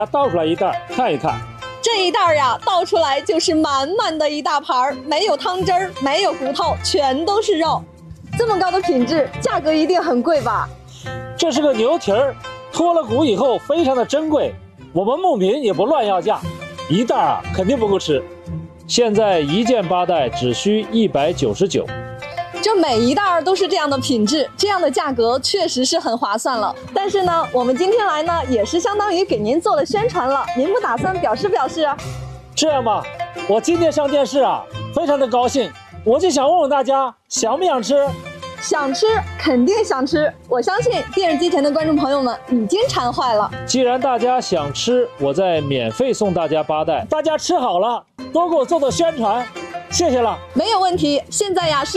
倒出来一袋看一看。 这一袋呀，倒出来就是满满的一大盘，没有汤汁儿，没有骨头，全都是肉。这么高的品质，价格一定很贵吧？ 这是个牛蹄儿，脱了骨以后非常的珍贵，我们牧民也不乱要价，一袋肯定不够吃。现在一件8袋只需199。 这每一袋都是这样的品质，这样的价格确实是很划算了。但是呢，我们今天来呢，也是相当于给您做了宣传了，您不打算表示表示？ 这样吧，我今天上电视非常的高兴，我就想问问大家，想不想吃？ 想吃，肯定想吃。我相信电视机前的观众朋友们已经馋坏了。 既然大家想吃，我再免费送大家8袋，大家吃好了多给我做做宣传。谢谢了， 没有问题。现在呀是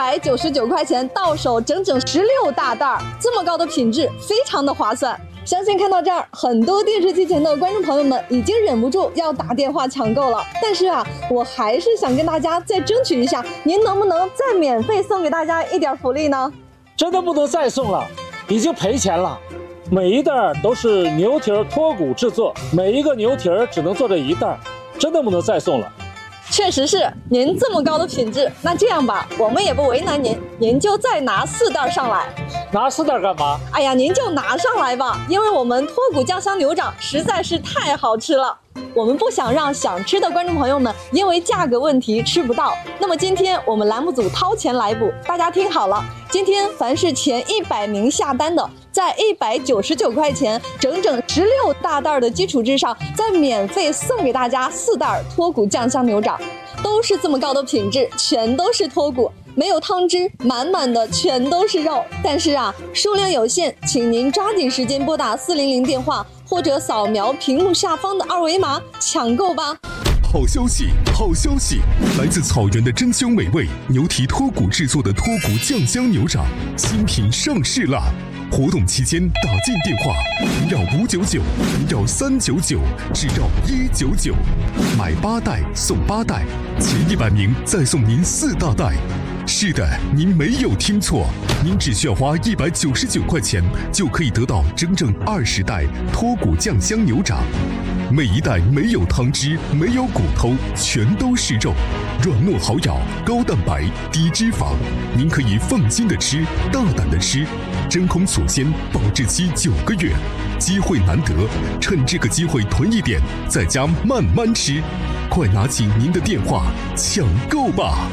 199块钱到手整整16大袋，这么高的品质，非常的划算。相信看到这儿，很多电视机前的观众朋友们已经忍不住要打电话抢购了。但是我还是想跟大家再争取一下，您能不能再免费送给大家一点福利呢？ 真的不能再送了，已经赔钱了。每一袋都是牛蹄脱骨制作，每一个牛蹄只能做这一袋，真的不能再送了。 确实是，您这么高的品质，那这样吧，我们也不为难您，您就再拿4袋上来。 拿4袋干嘛？ 哎呀，您就拿上来吧，因为我们脱骨酱香牛掌实在是太好吃了，我们不想让想吃的观众朋友们因为价格问题吃不到。那么今天我们栏目组掏钱来补，大家听好了，今天凡是前100名下单的，在199块钱整整16大袋的基础之上，再免费送给大家4袋脱骨酱香牛掌，都是这么高的品质，全都是脱骨，没有汤汁，满满的全都是肉。但是数量有限，请您抓紧时间拨打400电话，或者扫描屏幕下方的2维码抢购吧。 好消息，好消息！来自草原的珍馐美味牛蹄脱骨制作的脱骨酱香牛掌新品上市啦！活动期间打进电话01599 01399至199，买8袋送8袋，前100名再送您4大袋。是的，您没有听错，您只需要花199块钱就可以得到整整20袋脱骨酱香牛掌。每一袋没有汤汁，没有骨头，全都是肉，软糯好咬，高蛋白，低脂肪，您可以放心的吃，大胆的吃，真空锁鲜，保质期9个月，机会难得，趁这个机会囤一点，在家慢慢吃，快拿起您的电话抢购吧！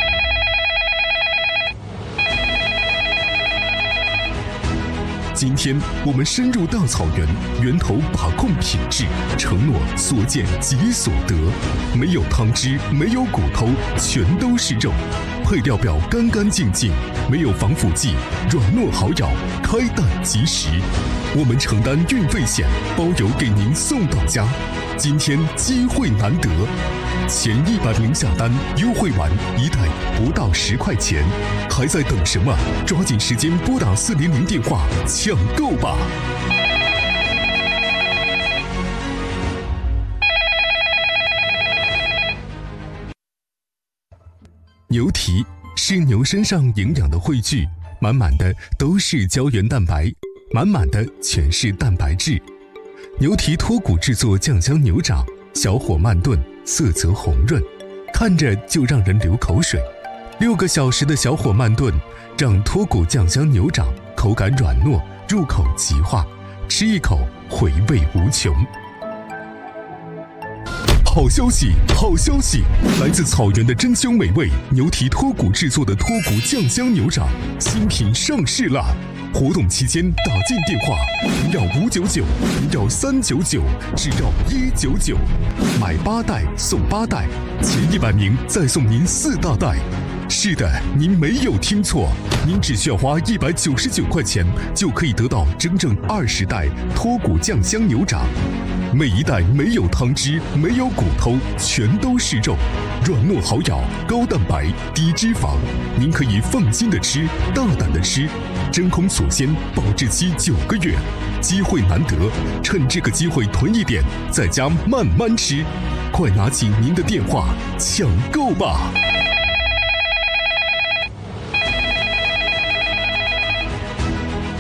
今天我们深入大草原，源头把控品质，承诺所见即所得，没有汤汁，没有骨头，全都是肉，配料表干干净净，没有防腐剂，软糯好咬，开蛋即食。我们承担运费险，包邮给您送到家。今天机会难得，前100名下单，优惠完1袋不到10块钱，还在等什么？抓紧时间拨打400电话抢购吧！牛蹄是牛身上营养的汇聚，满满的都是胶原蛋白，满满的全是蛋白质。牛蹄脱骨制作酱香牛掌，小火慢炖，色泽红润，看着就让人流口水。6个小时的小火慢炖，让脱骨酱香牛掌口感软糯，入口即化，吃一口回味无穷。好消息，好消息！来自草原的珍馐美味牛蹄脱骨制作的脱骨酱香牛掌新品上市啦！活动期间打进电话01599 01399至199，买8袋送8袋，前100名再送您4大袋。是的，您没有听错，您只需要花199块钱就可以得到整整20袋脱骨酱香牛掌。每一袋没有汤汁，没有骨头，全都是肉，软糯好咬，高蛋白，低脂肪，您可以放心的吃，大胆的吃，真空锁鲜，保质期9个月，机会难得，趁这个机会囤一点，在家慢慢吃，快拿起您的电话抢购吧！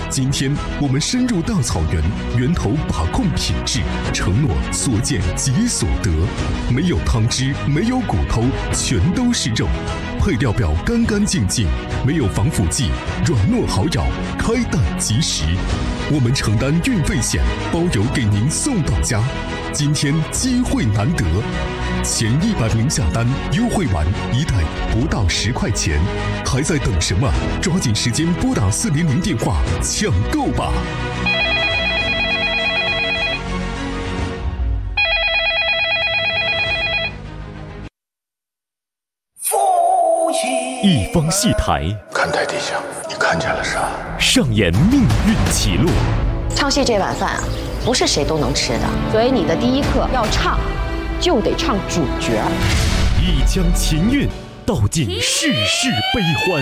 今天我们深入大草原，源头把控品质，承诺所见即所得。没有汤汁，没有骨头，全都是肉。配料表干干净净，没有防腐剂，软糯好咬，开蛋即食。我们承担运费险，包邮给您送到家。今天机会难得，前100名下单，优惠完一袋不到10块钱，还在等什么？抓紧时间拨打400电话抢购吧！ 一方戏台， 看台弟兄，你看见了啥？ 上演命运起落。 唱戏这碗饭啊，不是谁都能吃的，所以你的第一课要唱，就得唱主角。 一腔琴韵，道尽世事悲欢。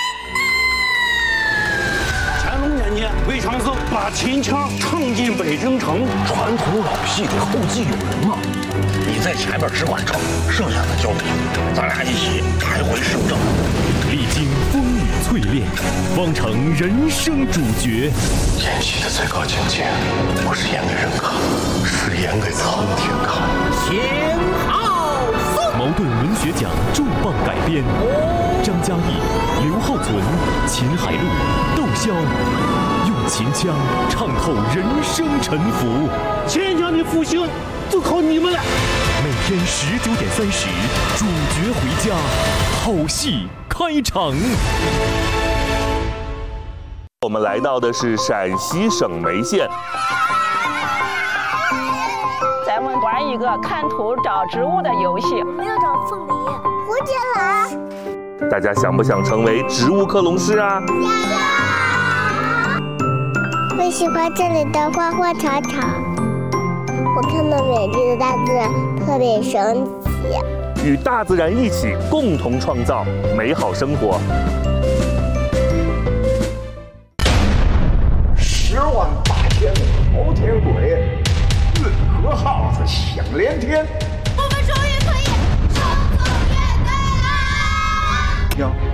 乾隆年间，魏长寿把秦腔唱进北京城。 传统老戏得后继有人嘛，你在前面只管唱，剩下的交给你，咱俩一起开回省政。 历经风雨淬炼，方成人生主角。 演戏的最高境界，不是演给人看，是演给苍天看。 秦昊颂， 茅盾文学奖重磅改编，张嘉译、刘浩存、秦海璐、窦骁用秦腔唱透人生沉浮。 秦腔的复兴就靠你们了。 每天19:30，主角回家，好戏开场。 我们来到的是陕西省眉县， 咱们玩一个看图找植物的游戏。 我要找凤梨、蝴蝶兰。 大家想不想成为植物克隆师啊？ 我喜欢这里的花花草草，我看到美丽的大自然特别神奇。 与大自然一起，共同创造美好生活。 108000朝天鬼，运河号子响连天。 我们终于可以上走面对啦！ 哟。